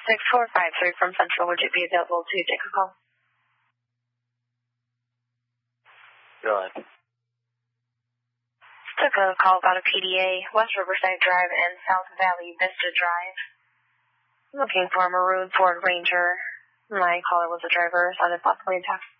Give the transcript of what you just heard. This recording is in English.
6453 from Central. Would you be available to take a call? Go ahead. Took a call about a PDA, West Riverside Drive and South Valley Vista Drive. Looking for a maroon Ford Ranger. My caller was a driver, so I possibly attacked.